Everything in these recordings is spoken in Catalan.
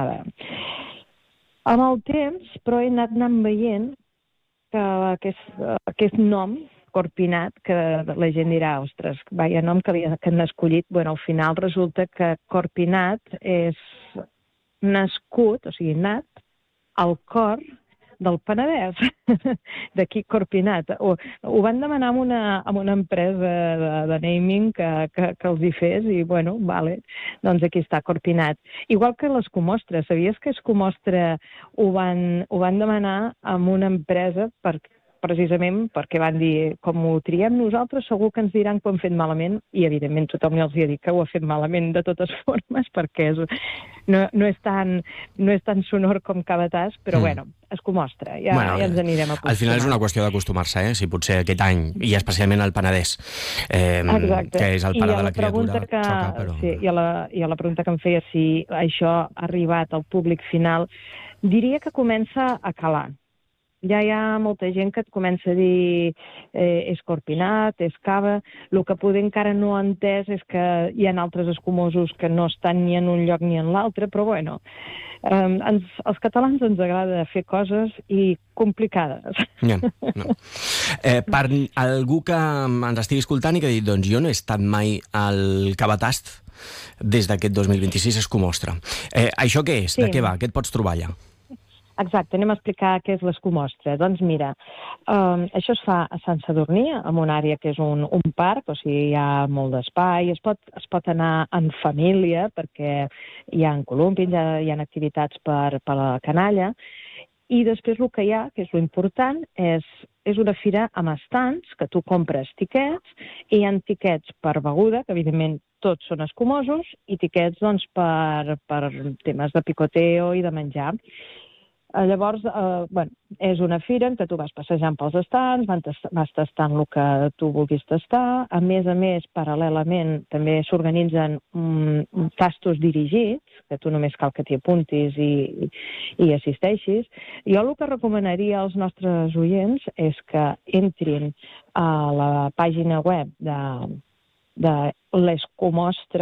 cava. Amb el temps, però he anat veient que aquest nom, Corpinat, que la gent dirà, ostres, vaya nom que han escollit. Bueno, al final resulta que Corpinat és nascut, o sigui, nat, al cor del Penedès, d'aquí Corpinat. Ho van demanar amb una empresa de naming que els hi fes i, bueno, vale, doncs aquí està, Corpinat. Igual que l'Escumostre, sabies que Escumostre ho van demanar amb una empresa precisament perquè van dir, com ho triem nosaltres, segur que ens diran que ho hem fet malament, i evidentment tothom els ha dit que ho ha fet malament de totes formes, perquè no és tan sonor com Cabàs, però bueno, Escumostre, ja ens anirem acostumant. Al final és una qüestió d'acostumar-se, si potser aquest any, i especialment al Penedès, que és el pare de la criatura, xoca, però... Sí, i a la pregunta que em feia si això ha arribat al públic final, diria que comença a calar. Ja hi ha molta gent que et comença a dir és Corpinat, és cava. El que poder encara no ha entès és que hi ha altres escumosos que no estan ni en un lloc ni en l'altre, però bueno, als catalans ens agrada fer coses i complicades. No. Per algú que ens estigui escoltant i que ha dit, doncs jo no he estat mai al Cavatast des d'aquest 2026 Escumostre. Això què és? De què va? Què et pots trobar allà? Exacte, anem a explicar què és l'Escumostre. Doncs mira, això es fa a Sant Sadurní, en una àrea que és un parc, o sigui, hi ha molt d'espai, es pot anar en família, perquè hi ha columpis, hi ha activitats per la canalla, i després el que hi ha, que és l'important, és una fira amb estants, que tu compres tiquets, i hi ha tiquets per beguda, que evidentment tots són escumosos, i tiquets doncs, per temes de picoteo i de menjar. Llavors, és una fira en què tu vas passejant pels estants, vas tastant el que tu vulguis tastar. A més, paral·lelament, també s'organitzen tastos dirigits, que tu només cal que t'hi apuntis i assisteixis. Jo el que recomanaria als nostres oients és que entrin a la pàgina web de l'Escumostre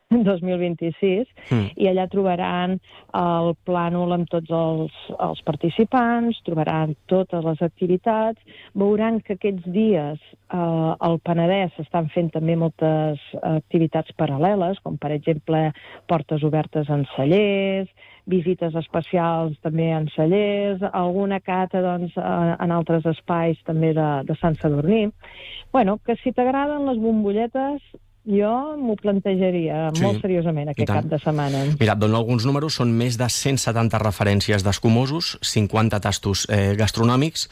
2026 i allà trobaran el plànol amb tots els participants, trobaran totes les activitats, veuran que aquests dies al Penedès s'estan fent també moltes activitats paral·leles, com per exemple portes obertes en cellers, visites especials també en cellers, alguna cata doncs, en altres espais també de Sant Sadurní. Bueno, que si t'agraden les bombolletes, jo m'ho plantejaria molt seriosament aquest cap de setmana. Mira, et dono alguns números, són més de 170 referències d'escumosos, 50 tastos gastronòmics,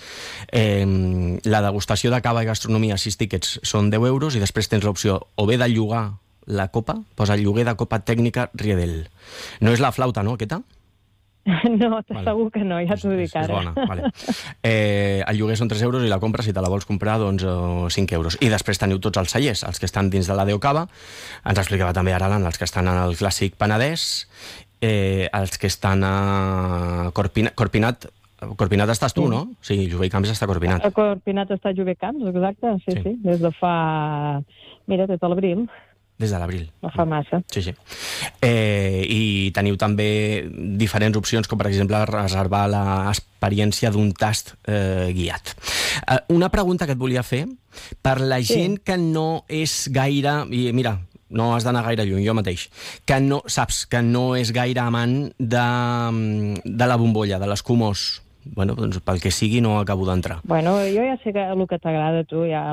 la degustació de cava i gastronomia, 6 tiquets, són 10 euros, i després tens l'opció o bé de llogar la copa, posa lloguer de copa tècnica Riedel. No és la flauta, no, aquesta? No, t'assegur que no, ja t'ho dic ara. És bona, vale. El lloguer són 3 euros i la compra, si te la vols comprar, doncs 5 euros. I després teniu tots els cellers, els que estan dins de la Déu Cava, ens explicava també ara els que estan en el clàssic Penedès, els que estan a Corpinat estàs tu, no? Sí, Jové Camps està a Corpinat. A Corpinat està Jové Camps, exacte, sí, des de fa... Mira, des de l'abril. Des de l'abril. No fa massa. Sí. I teniu també diferents opcions, com per exemple reservar l'experiència d'un tast guiat. Una pregunta que et volia fer, per la gent que no és gaire... I mira, no has d'anar gaire lluny, jo mateix, que no saps que no és gaire amant de la bombolla, de l'escumós. Bueno, doncs pel que sigui no acabo d'entrar. Bueno, jo ja sé que el que t'agrada a tu ja...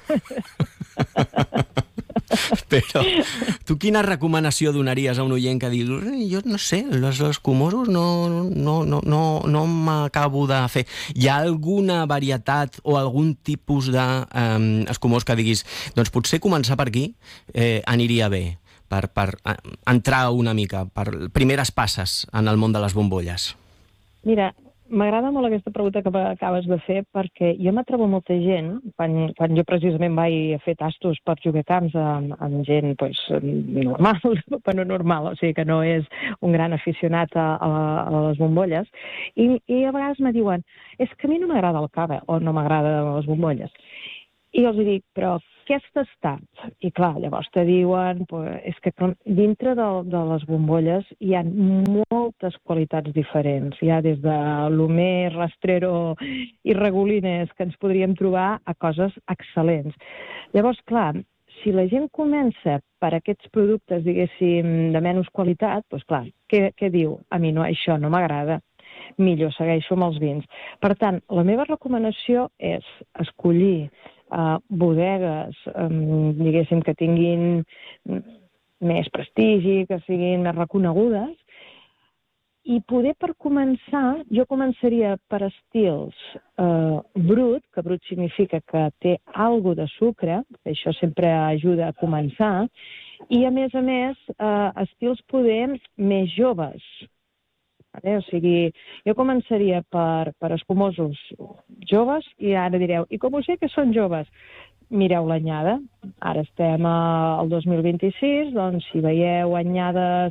Però tu quina recomanació donaries a un oient que digui jo no sé, els escumosos no m'acabo de fer? Hi ha alguna varietat o algun tipus d'escumós que diguis doncs potser començar per aquí aniria bé per entrar una mica, per primeres passes en el món de les bombolles? Mira, m'agrada molt aquesta pregunta que acabes de fer perquè jo m'atrobo molta gent, quan jo precisament vaig fer tastos per Jové Camps amb gent normal, però no normal, o sigui que no és un gran aficionat a les bombolles, i a vegades me diuen és que a mi no m'agrada el cava o no m'agrada les bombolles. I els dic, però què has tastat? I clar, llavors te diuen, és que dintre de les bombolles hi ha moltes qualitats diferents. Hi ha des de lo més rastrero i regulines que ens podríem trobar a coses excel·lents. Llavors, clar, si la gent comença per aquests productes, diguéssim, de menys qualitat, doncs clar, què diu? A mi no, això no m'agrada. Millor segueixo amb els vins. Per tant, la meva recomanació és escollir bodegues, diguéssim, que tinguin més prestigi, que siguin més reconegudes, i poder per començar, jo començaria per estils brut, que brut significa que té alguna de sucre, això sempre ajuda a començar, i a més, estils poder més joves. O sigui, jo començaria per escumosos joves i ara direu, i com ho sé que són joves? Mireu l'anyada. Ara estem al 2026, doncs si veieu anyades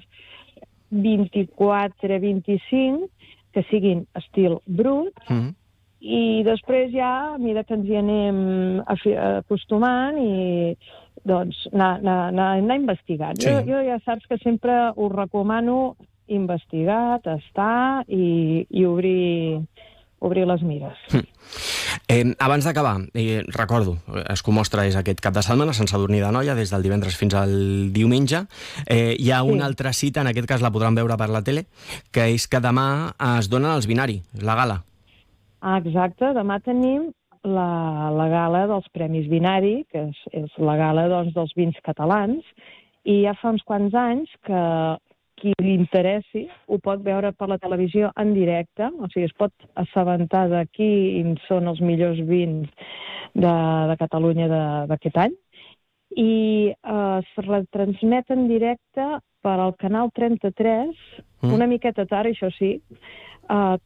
24-25, que siguin estil brut, i després ja, a mesura que ens hi anem acostumant, i doncs anar investigant. Sí. Jo ja saps que sempre us recomano investigar, tastar i obrir les mires. Abans d'acabar, recordo, Escumostra és aquest cap de setmana, Sant Sadurní d'Anoia, des del divendres fins al diumenge. Hi ha una altra cita, en aquest cas la podran veure per la tele, que és que demà es donen els Binari, la gala. Exacte, demà tenim la gala dels Premis Binari, que és la gala dels vins catalans, i ja fa uns quants anys que qui li interessi ho pot veure per la televisió en directe, o sigui, es pot assabentar de quins són els millors vins de Catalunya d'aquest any, i es retransmet en directe per al canal 33, una miqueta tard, això sí, a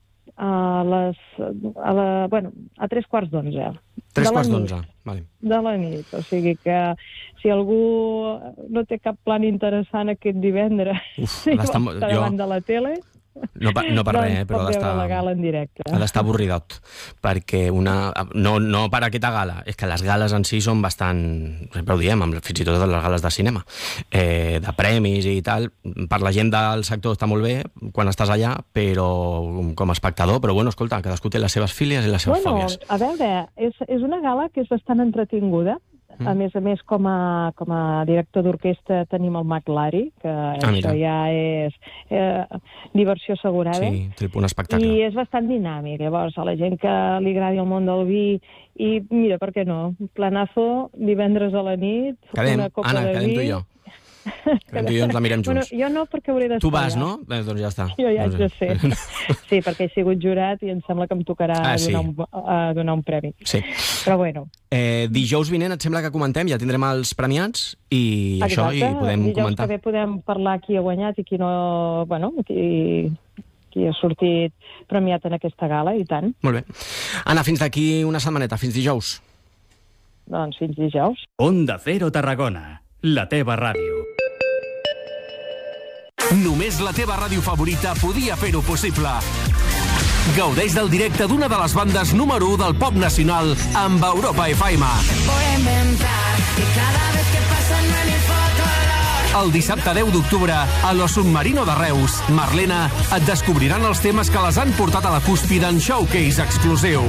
3:15. 3:15, vale. De la nit, o sigui que si algú no té cap plan interessant aquest divendres davant de la tele, no per res, però pot veure la gala en directe. Ha d'estar avorridot, perquè no per aquesta gala, és que les gales en si són bastant, sempre ho diem, fins i tot les gales de cinema, de premis i tal, per la gent del sector està molt bé quan estàs allà, però com a espectador, però bueno, escolta, cadascú té les seves fílies i les seves fòbies. A veure, és una gala que és bastant entretinguda. A més, com a director d'orquestra tenim el Mac Lari, que això ja és diversió assegurada. Sí, té el punt espectacle. I és bastant dinàmic. Llavors, a la gent que li agradi el món del vi, i mira, per què no? Planazo, divendres a la nit, una copa de vi. Quedem tu i jo. Quedem tu i jo, ens la mirem junts. Jo no, perquè hauré d'estar. Tu vas, no? Doncs ja està. Jo ja haig de ser. Sí, perquè he sigut jurat i em sembla que em tocarà donar un premi. Sí. Però bueno. Dijous vinent, et sembla que comentem? Ja tindrem els premiats i això, i podem comentar. Dijous que podem parlar qui ha guanyat i qui no... Bueno, qui ha sortit premiat en aquesta gala, i tant. Molt bé. Anna, fins d'aquí una setmaneta, fins dijous. Doncs fins dijous. Onda Cero Tarragona, la teva ràdio. Només la teva ràdio favorita podia fer-ho possible. Gaudeix del directe d'una de les bandes número 1 del pop nacional amb Europa FM. El dissabte 10 d'octubre, a Lo Submarino de Reus, Marlena, et descobriran els temes que les han portat a la cúspide en showcase exclusiu.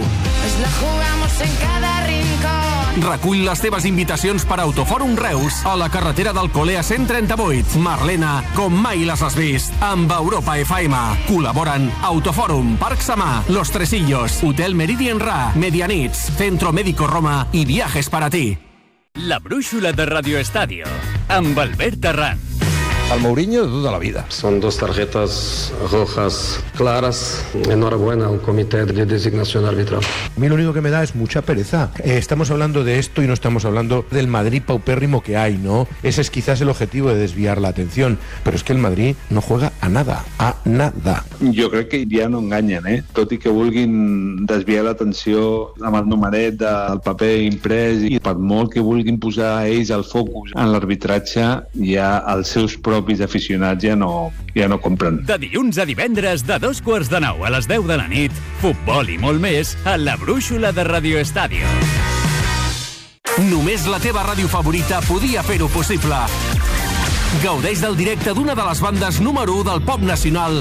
Recull les teves invitacions per Autofòrum Reus a la carretera d'Alcolea 138. Marlena, com mai les has vist, amb Europa FM. Col·laboren Autofòrum, Parc Samà, Los Tresillos, Hotel Meridian Ra, Medianits, Centro Médico Roma i Viajes para ti. La brúixola de Radio Estadio, amb Albert Terran. Al Mourinho de toda la vida. Son 2 tarjetas rojas claras. Enhorabuena al comité de designación arbitral. A mí lo único que me da es mucha pereza. Estamos hablando de esto y no estamos hablando del Madrid paupérrimo que hay, ¿no? Ese es quizás el objetivo de desviar la atención. Pero es que el Madrid no juega a nada, a nada. Jo crec que ja no enganyen, tot i que vulguin desviar l'atenció amb el numeret del paper imprès, i per molt que vulguin posar ells el focus en l'arbitratge, ja els seus propis aficionats ja no compren. De dilluns a divendres, de 8:45 a les 10 de la nit, futbol i molt més a la brúixola de Radio Estadio. Només la teva ràdio favorita podia fer-ho possible. Gaudeix del directe d'una de les bandes número 1 del pop nacional